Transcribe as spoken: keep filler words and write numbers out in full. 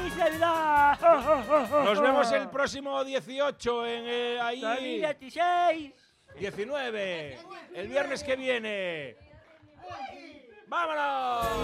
¡Feliz Navidad! Nos vemos el próximo dieciocho en eh, ahí. dos mil dieciséis. diecinueve. El viernes que viene. ¡Vámonos!